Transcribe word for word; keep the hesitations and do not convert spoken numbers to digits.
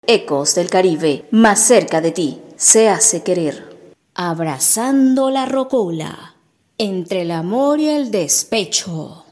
Ecos del Caribe, más cerca de ti, se hace querer. Abrazando la rocola, entre el amor y el despecho.